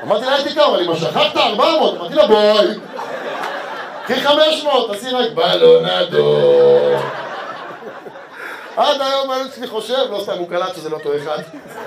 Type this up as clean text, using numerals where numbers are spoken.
אמרתי לה, הייתי כמה, אבל שכחת 400, אמרתי לה, בואי. קחי 500, תעשי רק בלונדו. עד היום הילד שלי חושב, לא סתם הוא קלט שזה לא אותו אחד.